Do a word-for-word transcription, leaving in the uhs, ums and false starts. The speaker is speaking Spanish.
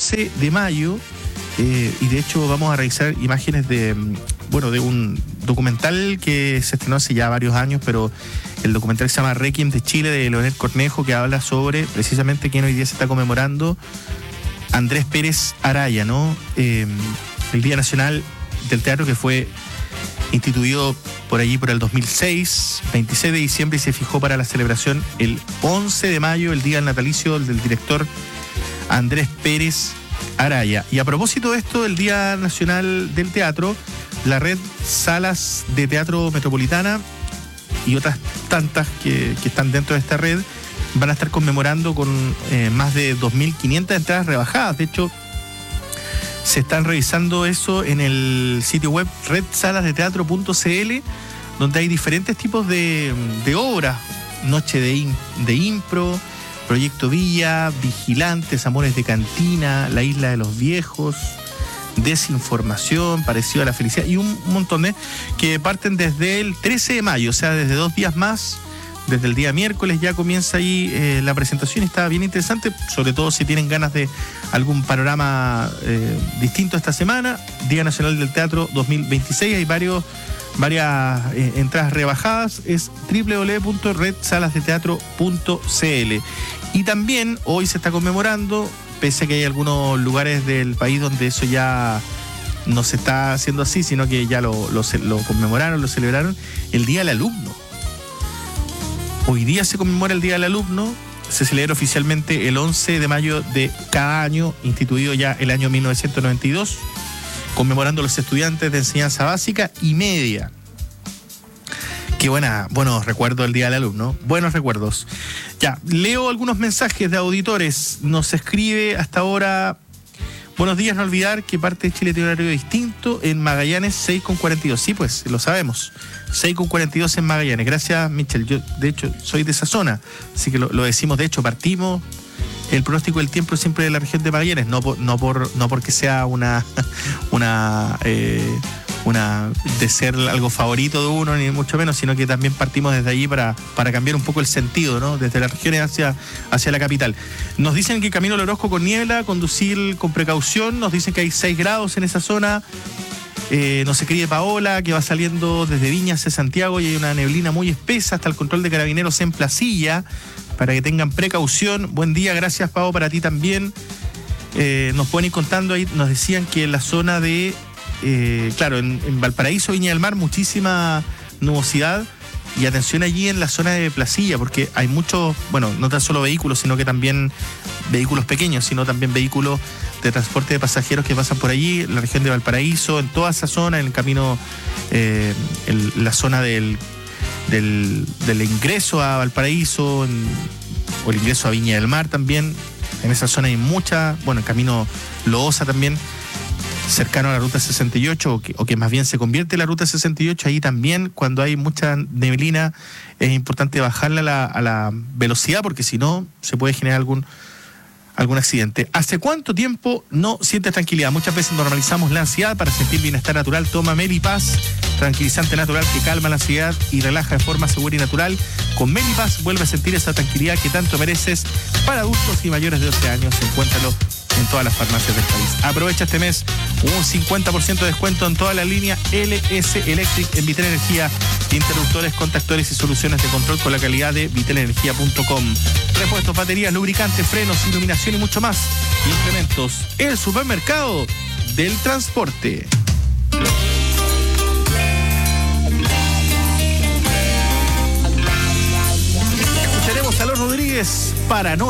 once de mayo, eh, y de hecho vamos a revisar imágenes de, bueno, de un documental que se estrenó hace ya varios años, pero el documental se llama Requiem de Chile, de Leonel Cornejo, que habla sobre precisamente quien hoy día se está conmemorando, Andrés Pérez Araya, ¿no? Eh, el Día Nacional del Teatro, que fue instituido por allí por el dos mil seis, veintiséis de diciembre, y se fijó para la celebración el once de mayo, el día del natalicio del director Andrés Pérez Araya. Y a propósito de esto, el Día Nacional del Teatro, la red Salas de Teatro Metropolitana y otras tantas que, que están dentro de esta red van a estar conmemorando con eh, más de dos mil quinientas entradas rebajadas. De hecho, se están revisando eso en el sitio web red salas de teatro punto c l, donde hay diferentes tipos de, de obras: Noche de, in, de Impro, Proyecto Villa, Vigilantes, Amores de Cantina, La Isla de los Viejos, Desinformación, Parecido a la Felicidad, y un montón de que parten desde el trece de mayo, o sea, desde dos días más. Desde el día miércoles ya comienza ahí eh, la presentación, y está bien interesante, sobre todo si tienen ganas de algún panorama eh, distinto esta semana. Día Nacional del Teatro dos mil veintiséis, hay varios, varias eh, entradas rebajadas, es doble u doble u doble u punto red salas de teatro punto c l. Y también hoy se está conmemorando, pese a que hay algunos lugares del país donde eso ya no se está haciendo así, sino que ya lo, lo, lo conmemoraron, lo celebraron, el Día del Alumno. Hoy día se conmemora el Día del Alumno, se celebra oficialmente el once de mayo de cada año, instituido ya el año mil novecientos noventa y dos, conmemorando a los estudiantes de enseñanza básica y media. Qué buena, buenos recuerdos del Día del Alumno, buenos recuerdos. Ya, leo algunos mensajes de auditores. Nos escribe hasta ahora: buenos días, no olvidar que parte de Chile tiene un horario distinto, en Magallanes seis con cuarenta y dos. Sí, pues, lo sabemos. seis con cuarenta y dos en Magallanes. Gracias, Michel. Yo, de hecho, soy de esa zona, así que lo, lo decimos. De hecho, partimos el pronóstico del tiempo siempre de la región de Magallanes, no por, no por, no porque sea una, una, eh, una de ser algo favorito de uno, ni mucho menos, sino que también partimos desde allí para, para cambiar un poco el sentido, ¿no? Desde las regiones hacia, hacia la capital. Nos dicen que camino al Orozco con niebla, conducir con precaución. Nos dicen que hay seis grados en esa zona. Eh, nos escribe Paola, que va saliendo desde Viña hacia Santiago, y hay una neblina muy espesa hasta el control de carabineros en Placilla, para que tengan precaución. Buen día, gracias, Pao, para ti también. Eh, nos pueden ir contando ahí, nos decían que en la zona de, eh, claro, en, en Valparaíso, Viña del Mar, muchísima nubosidad, y atención allí en la zona de Placilla, porque hay muchos, bueno, no tan solo vehículos, sino que también vehículos pequeños, sino también vehículos de transporte de pasajeros que pasan por allí, en la región de Valparaíso, en toda esa zona, en el camino, eh, en la zona del, del, del ingreso a Valparaíso, en, o el ingreso a Viña del Mar también. En esa zona hay mucha, bueno, el camino Loosa también, cercano a la ruta sesenta y ocho, o que, o que más bien se convierte en la ruta sesenta y ocho. Ahí también, cuando hay mucha neblina, es importante bajarle a la, a la velocidad, porque si no, se puede generar algún algún accidente. ¿Hace cuánto tiempo no sientes tranquilidad? Muchas veces normalizamos la ansiedad. Para sentir bienestar natural, toma Melipaz, tranquilizante natural que calma la ansiedad y relaja de forma segura y natural. Con Melipaz vuelve a sentir esa tranquilidad que tanto mereces. Para adultos y mayores de doce años, encuéntralo en todas las farmacias del país. Aprovecha este mes un cincuenta por ciento de descuento en toda la línea L S Electric en Vitel Energía, interruptores, contactores y soluciones de control con la calidad de vitel energía punto com. Repuestos, baterías, lubricantes, frenos, iluminación y mucho más. Implementos, el supermercado del transporte. Escucharemos a Los Rodríguez, Paranoia.